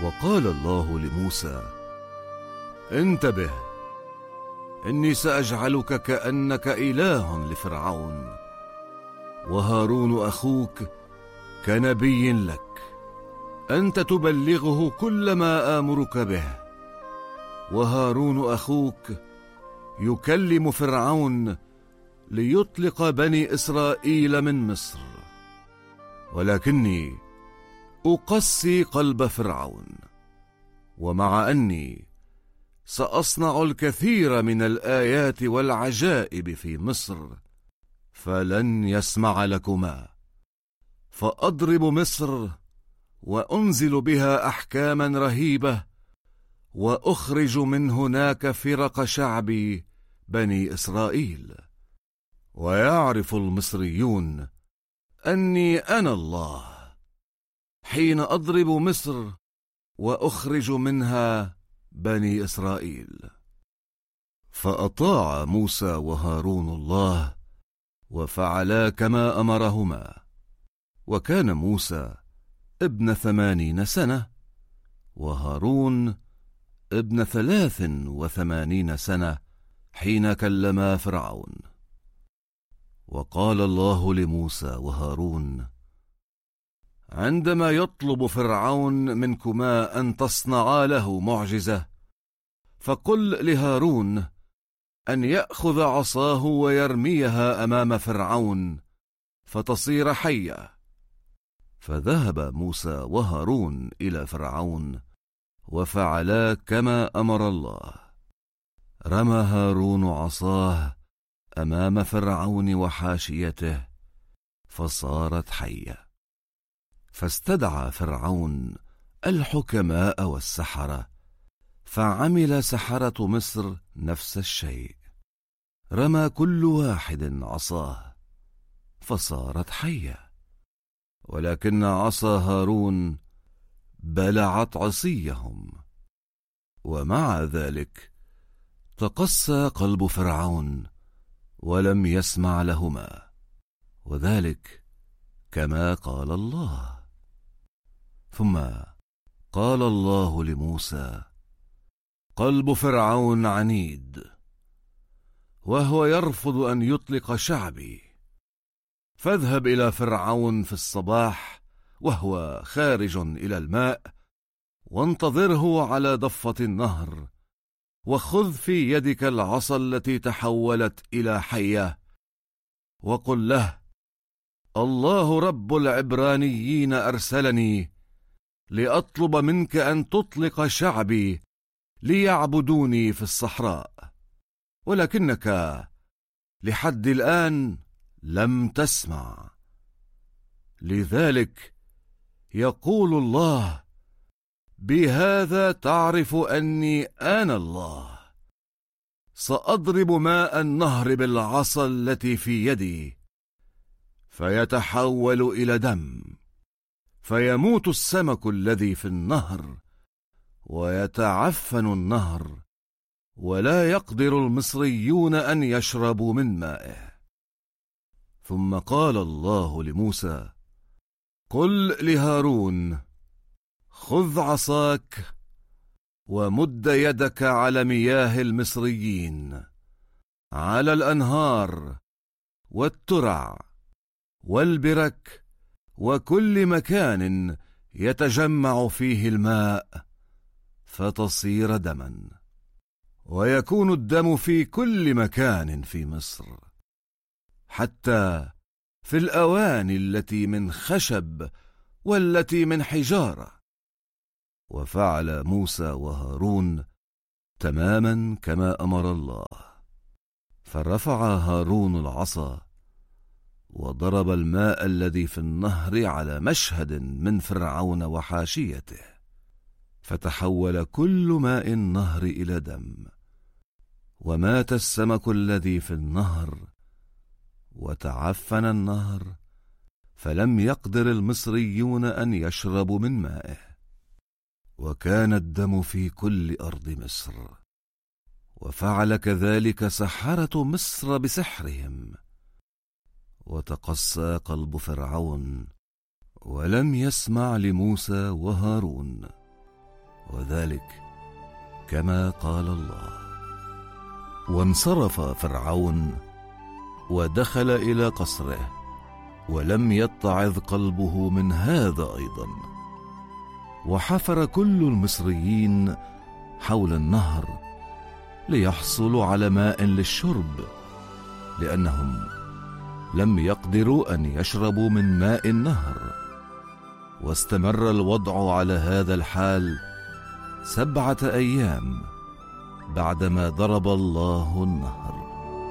وقال الله لموسى: انتبه، إني سأجعلك كأنك إله لفرعون، وهارون أخوك كنبي لك، أنت تبلغه كل ما آمرك به، وهارون أخوك يكلم فرعون ليطلق بني إسرائيل من مصر، ولكني أقسي قلب فرعون، ومع أني سأصنع الكثير من الآيات والعجائب في مصر فلن يسمع لكما، فأضرب مصر وأنزل بها أحكاما رهيبة، وأخرج من هناك فرق شعبي بني إسرائيل، ويعرف المصريون أني أنا الله حين أضرب مصر وأخرج منها بني إسرائيل. فأطاع موسى وهارون الله وفعلا كما أمرهما. وكان موسى ابن 80 سنة، وهارون ابن 83 سنة حين كلما فرعون. وقال الله لموسى وهارون: عندما يطلب فرعون منكما أن تصنعا له معجزة، فقل لهارون أن يأخذ عصاه ويرميها أمام فرعون فتصير حية. فذهب موسى وهارون إلى فرعون وفعلا كما أمر الله. رمى هارون عصاه أمام فرعون وحاشيته فصارت حية. فاستدعى فرعون الحكماء والسحرة، فعمل سحرة مصر نفس الشيء، رمى كل واحد عصاه فصارت حية، ولكن عصا هارون بلعت عصيهم. ومع ذلك تقسى قلب فرعون ولم يسمع لهما، وذلك كما قال الله. ثم قال الله لموسى: قلب فرعون عنيد، وهو يرفض أن يطلق شعبي، فاذهب إلى فرعون في الصباح وهو خارج إلى الماء، وانتظره على ضفة النهر، وخذ في يدك العصا التي تحولت إلى حية، وقل له: الله رب العبرانيين أرسلني لأطلب منك أن تطلق شعبي ليعبدوني في الصحراء، ولكنك لحد الآن لم تسمع. لذلك يقول الله: بهذا تعرف أني أنا الله، سأضرب ماء النهر بالعصا التي في يدي فيتحول إلى دم، فيموت السمك الذي في النهر ويتعفن النهر، ولا يقدر المصريون أن يشربوا من مائه. ثم قال الله لموسى: قل لهارون: خذ عصاك ومد يدك على مياه المصريين، على الأنهار والترع والبرك وكل مكان يتجمع فيه الماء، فتصير دما، ويكون الدم في كل مكان في مصر، حتى في الأواني التي من خشب والتي من حجارة. وفعل موسى وهارون تماما كما أمر الله. فرفع هارون العصا وضرب الماء الذي في النهر على مشهد من فرعون وحاشيته، فتحول كل ماء النهر إلى دم، ومات السمك الذي في النهر، وتعفن النهر، فلم يقدر المصريون أن يشربوا من مائه، وكان الدم في كل أرض مصر. وفعل كذلك سحرة مصر بسحرهم، وتقسى قلب فرعون ولم يسمع لموسى وهارون. وذلك كما قال الله. وانصرف فرعون ودخل إلى قصره، ولم يتعظ قلبه من هذا أيضا. وحفر كل المصريين حول النهر ليحصلوا على ماء للشرب، لأنهم لم يقدروا أن يشربوا من ماء النهر. واستمر الوضع على هذا الحال 7 أيام بعدما ضرب الله النهر.